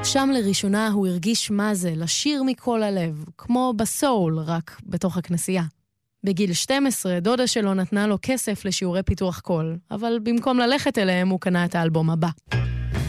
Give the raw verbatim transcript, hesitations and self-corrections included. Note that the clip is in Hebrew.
שם לראשונה הוא הרגיש מה זה, לשיר מכל הלב, כמו בסול, רק בתוך הכנסייה. בגיל שתים עשרה, דודה שלו נתנה לו כסף לשיעורי פיתוח קול, אבל במקום ללכת אליהם הוא קנה את האלבום הבא.